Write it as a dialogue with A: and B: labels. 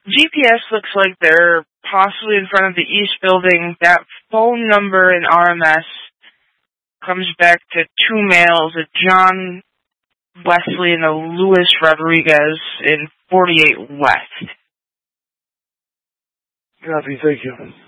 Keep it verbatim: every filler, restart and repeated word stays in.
A: G P S looks like they're possibly in front of the East Building. That phone number in R M S comes back to two males, a John Wesley and a Luis Rodriguez in forty-eight West.
B: Copy, thank you.